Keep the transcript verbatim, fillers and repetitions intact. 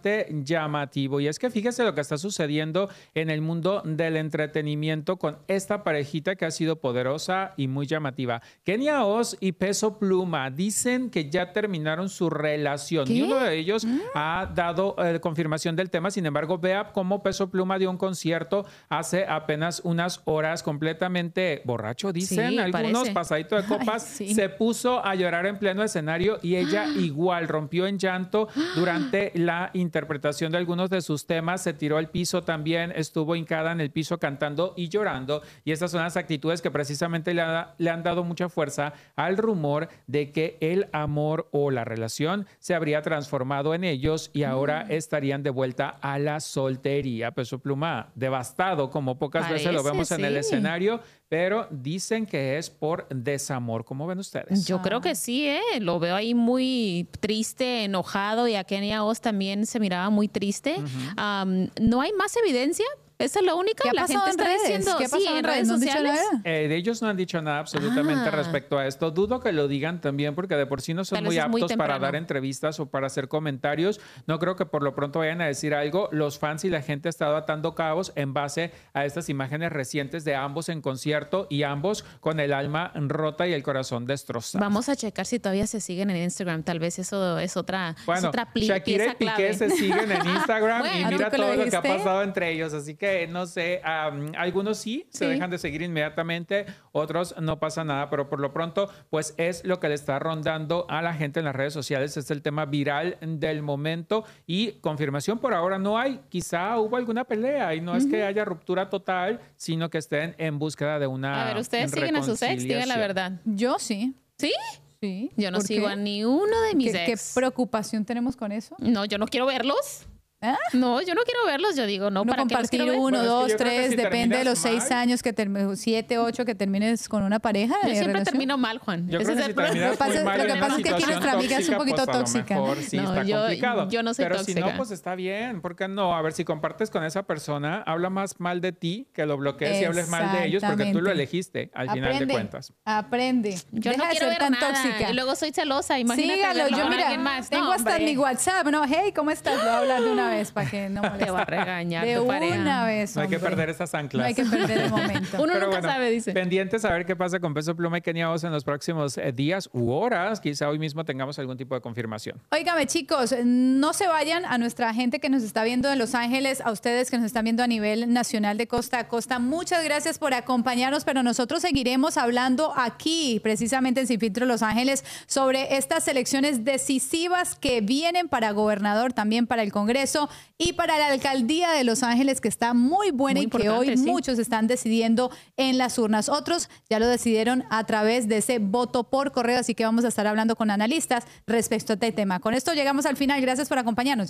bastante llamativo. Y es que fíjese lo que está sucediendo en el mundo del entretenimiento con esta parejita que ha sido poderosa y muy llamativa. Kenia Oz y Peso Pluma dicen que ya terminaron su relación. ¿Qué? Ni uno de ellos ¿Mm? ha dado eh, confirmación del tema. Sin embargo, vea cómo Peso Pluma dio un concierto hace apenas unas horas completamente borracho, dicen Sí, algunos, parece. pasadito de copas. Ay, sí. Se puso a llorar en pleno escenario y ella igual rompió en llanto durante la interpretación de algunos de sus temas. Se tiró al piso también, estuvo hincada en el piso cantando y llorando. Y estas son las actitudes que precisamente le, ha- le han dado mucha fuerza al rumor de que el amor o la relación se habría transformado en ellos y ahora estarían de vuelta a la soltería. Peso Pluma devastado, como pocas veces lo Parece, vemos en el sí. escenario, pero dicen que es por desamor. ¿Cómo ven ustedes? Yo creo que sí, ¿eh? Lo veo ahí muy triste, enojado, y a Kenia Oz también se miraba muy triste. Am, no hay más evidencia. Esa es la única. ¿Qué ha La pasado gente en está redes? diciendo, ¿Qué ha sí, pasado en en redes redes? ¿No han dicho sociales. nada? Eh, de ellos no han dicho nada absolutamente Ah. respecto a esto. Dudo que lo digan también porque de por sí no son Tal vez muy es muy aptos para temprano. dar entrevistas o para hacer comentarios. No creo que por lo pronto vayan a decir algo. Los fans y la gente ha estado atando cabos en base a estas imágenes recientes de ambos en concierto y ambos con el alma rota y el corazón destrozado. Vamos a checar si todavía se siguen en Instagram. Tal vez eso es otra, es Bueno, otra pli- Shakira y pieza Piqué clave. se siguen en Instagram y Bueno, mira ¿tú que lo todo lo que ha viste? pasado entre ellos. Así que no sé, am, algunos sí se Sí. dejan de seguir inmediatamente, otros no pasa nada, pero por lo pronto, pues es lo que le está rondando a la gente en las redes sociales. Es el tema viral del momento y confirmación por ahora no hay. Quizá hubo alguna pelea y no es que haya ruptura total, sino que estén en búsqueda de una A ver, ¿ustedes siguen a sus ex? Digan la reconciliación. verdad. Yo sí. ¿Sí? Sí. Yo no ¿Por sigo qué? a ni uno de mis ¿Qué, qué ex. preocupación tenemos con eso? No, yo no quiero verlos. ¿Ah? No, yo no quiero verlos. Yo digo, no, Uno ¿para qué los compartir quiero ver? uno, Bueno, es que dos, yo creo que tres, si depende de los terminas seis mal- años que termines, siete, ocho que termines con una pareja. Yo de siempre relación. termino mal, Juan. Yo Ese creo es que el si problema. terminas Lo que pasa muy es- mal lo que en pasa una es que aquí situación nuestra amiga es un tóxica, poquito pues, a lo tóxica. mejor sí No, está yo- complicado. yo no soy Pero si tóxica. no, pues está bien. ¿Por qué no? A ver, si compartes con esa persona, habla más mal de ti, que lo bloquees y hables mal de ellos, porque tú lo Exactamente. elegiste al final de Aprende, cuentas. aprende. Yo Deja no de quiero ser ver tan nada. tóxica. Y luego soy celosa. Imagínate Sígalo, verlo yo con mira, alguien más. tengo No, hasta hombre. mi WhatsApp, no, hey, ¿cómo estás? Lo voy a hablar de una vez para que no moleste. Te va a regañar De tu pareja. una vez, No hay que hombre. perder esas anclas. No hay que perder el momento. Uno Pero nunca bueno, sabe, dice. pendientes a ver qué pasa con Peso Pluma y Kenia Oz en los próximos eh, días u horas. Quizá hoy mismo tengamos algún tipo de confirmación. Óigame, chicos, no se vayan. A nuestra gente que nos está viendo en Los Ángeles, a ustedes que nos están viendo a nivel nacional de costa a costa, muchas gracias por acompañarnos, pero nosotros seguiremos hablando aquí, precisamente en Sin Filtro Los Ángeles, sobre estas elecciones decisivas que vienen para gobernador, también para el Congreso y para la alcaldía de Los Ángeles, que está muy buena Muy y que importante, hoy sí. muchos están decidiendo en las urnas. Otros ya lo decidieron a través de ese voto por correo, así que vamos a estar hablando con analistas respecto a este tema. Con esto llegamos al final. Gracias por acompañarnos.